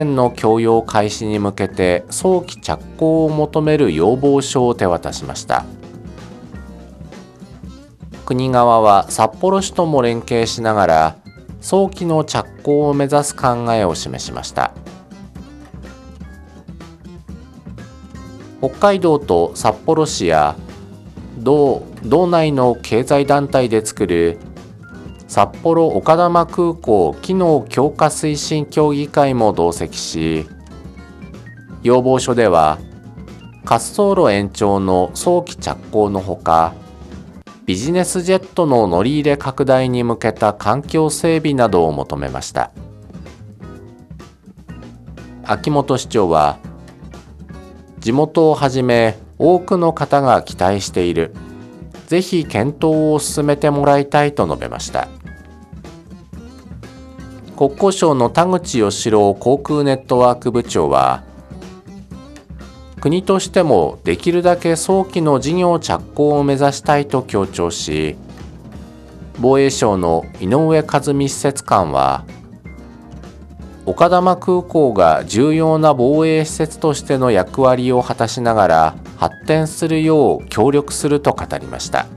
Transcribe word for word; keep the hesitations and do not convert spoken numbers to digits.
の供用開始に向けて早期着工を求める要望書を手渡しました。国側は札幌市とも連携しながら早期の着工を目指す考えを示しました。北海道と札幌市や道道内の経済団体で作る札幌丘珠空港機能強化推進協議会も同席し、要望書では滑走路延長の早期着工のほか、ビジネスジェットの乗り入れ拡大に向けた環境整備などを求めました。秋元市長は、地元をはじめ多くの方が期待している。ぜひ検討を進めてもらいたいと述べました。国交省の田口義郎航空ネットワーク部長は、国としてもできるだけ早期の事業着工を目指したいと強調し、防衛省の井上和美施設官は、丘珠空港が重要な防衛施設としての役割を果たしながら発展するよう協力すると語りました。